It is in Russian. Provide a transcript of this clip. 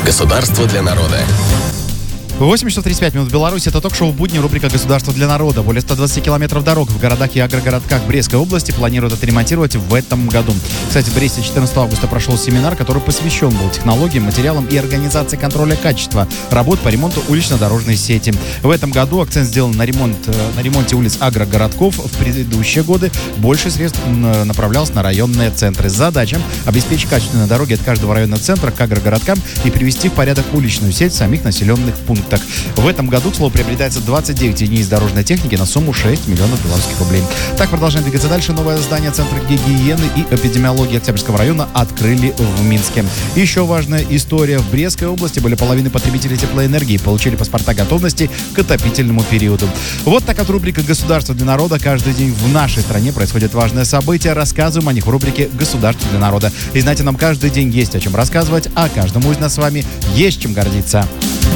Государство для народа. 8 часов 35 минут в Беларуси. Это ток-шоу «Будни», рубрика «Государство для народа». Более 120 километров дорог в городах и агрогородках Брестской области планируют отремонтировать в этом году. Кстати, в Бресте 14 августа прошел семинар, который посвящен был технологиям, материалам и организации контроля качества работ по ремонту улично-дорожной сети. В этом году акцент сделан на ремонте улиц агрогородков. В предыдущие годы больше средств направлялось на районные центры. Задача – обеспечить качественные дороги от каждого районного центра к агрогородкам и привести в порядок уличную сеть в самих населенных пунктах. В этом году, к слову, приобретается 29 единиц дорожной техники на сумму 6 миллионов белорусских рублей. Так, продолжаем двигаться дальше. Новое здание Центра гигиены и эпидемиологии Октябрьского района открыли в Минске. Еще важная история. В Брестской области более половины потребителей теплоэнергии получили паспорта готовности к отопительному периоду. Вот так от рубрика «Государство для народа». Каждый день в нашей стране происходят важные события. Рассказываем о них в рубрике «Государство для народа». И знаете, нам каждый день есть о чем рассказывать, а каждому из нас с вами есть чем гордиться.